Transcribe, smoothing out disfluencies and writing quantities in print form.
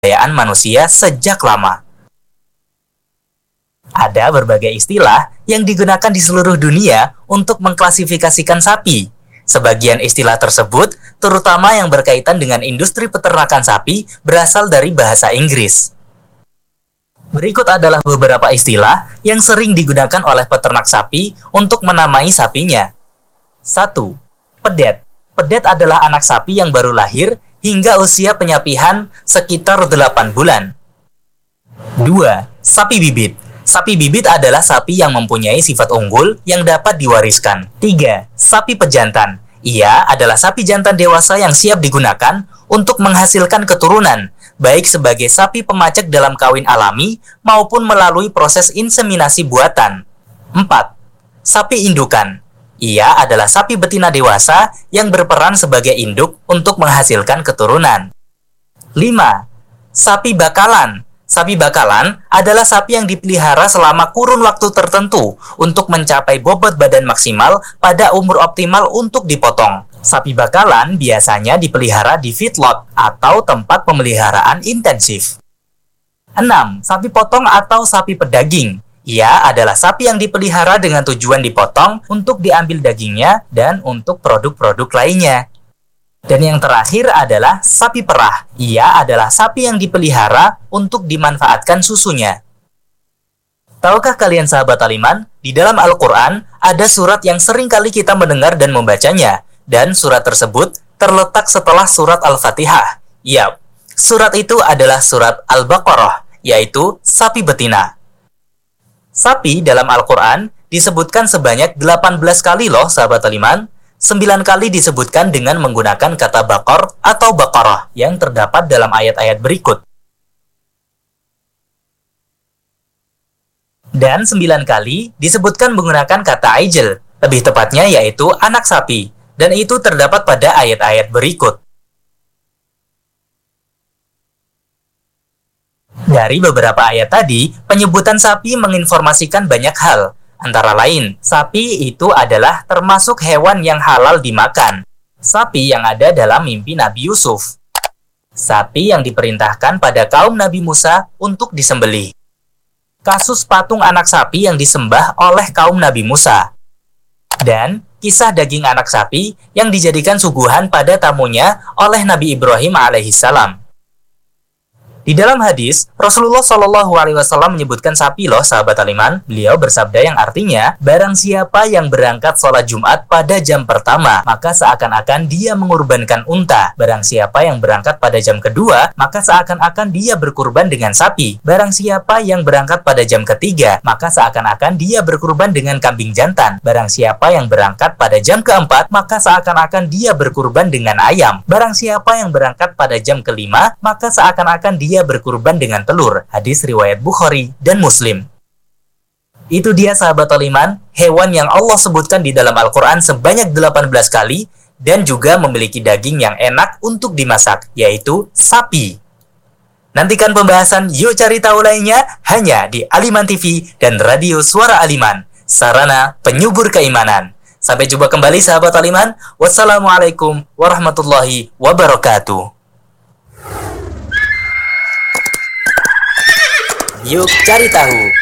kebudayaan manusia sejak lama. Ada berbagai istilah yang digunakan di seluruh dunia untuk mengklasifikasikan sapi. Sebagian istilah tersebut, terutama yang berkaitan dengan industri peternakan sapi, berasal dari bahasa Inggris. Berikut adalah beberapa istilah yang sering digunakan oleh peternak sapi untuk menamai sapinya. 1. Pedet. Pedet adalah anak sapi yang baru lahir hingga usia penyapihan sekitar 8 bulan. 2. Sapi bibit. Sapi bibit adalah sapi yang mempunyai sifat unggul yang dapat diwariskan. 3. Sapi pejantan. Ia adalah sapi jantan dewasa yang siap digunakan untuk menghasilkan keturunan, baik sebagai sapi pemacak dalam kawin alami maupun melalui proses inseminasi buatan. 4. Sapi indukan. Ia adalah sapi betina dewasa yang berperan sebagai induk untuk menghasilkan keturunan. 5. Sapi bakalan. Sapi bakalan adalah sapi yang dipelihara selama kurun waktu tertentu untuk mencapai bobot badan maksimal pada umur optimal untuk dipotong. Sapi bakalan biasanya dipelihara di feedlot atau tempat pemeliharaan intensif. 6. Sapi potong atau sapi pedaging. Ia adalah sapi yang dipelihara dengan tujuan dipotong untuk diambil dagingnya dan untuk produk-produk lainnya. Dan yang terakhir adalah sapi perah. Ia adalah sapi yang dipelihara untuk dimanfaatkan susunya. Tahukah kalian sahabat Aliman, di dalam Al-Quran ada surat yang sering kali kita mendengar dan membacanya, dan surat tersebut terletak setelah surat Al-Fatihah. Yap, surat itu adalah surat Al-Baqarah, yaitu sapi betina. Sapi dalam Al-Quran disebutkan sebanyak 18 kali loh sahabat Aliman. 9 kali disebutkan dengan menggunakan kata bakor atau bakarah yang terdapat dalam ayat-ayat berikut. Dan 9 kali disebutkan menggunakan kata aijel, lebih tepatnya yaitu anak sapi, dan itu terdapat pada ayat-ayat berikut. Dari beberapa ayat tadi, penyebutan sapi menginformasikan banyak hal. Antara lain, sapi itu adalah termasuk hewan yang halal dimakan. Sapi yang ada dalam mimpi Nabi Yusuf. Sapi yang diperintahkan pada kaum Nabi Musa untuk disembelih. Kasus patung anak sapi yang disembah oleh kaum Nabi Musa. Dan kisah daging anak sapi yang dijadikan suguhan pada tamunya oleh Nabi Ibrahim alaihissalam. Di dalam hadis, Rasulullah SAW menyebutkan sapi loh sahabat Aliman. Beliau bersabda yang artinya, barang siapa yang berangkat sholat Jumat pada jam pertama, maka seakan-akan dia mengorbankan unta. Barang siapa yang berangkat pada jam kedua, maka seakan-akan dia berkurban dengan sapi. Barang siapa yang berangkat pada jam ketiga, maka seakan-akan dia berkurban dengan kambing jantan. Barang siapa yang berangkat pada jam keempat, maka seakan-akan dia berkurban dengan ayam. Barang siapa yang berangkat pada jam kelima, maka seakan-akan dia berkurban dengan telur. Hadis riwayat Bukhari dan Muslim. Itu dia sahabat Aliman, hewan yang Allah sebutkan di dalam Al-Quran sebanyak 18 kali dan juga memiliki daging yang enak untuk dimasak, yaitu sapi. Nantikan pembahasan Yuk Cari Tahu lainnya hanya di Aliman TV dan Radio Suara Aliman, sarana penyubur keimanan. Sampai jumpa kembali sahabat Aliman. Wassalamualaikum warahmatullahi wabarakatuh. Yuk Cari Tahu.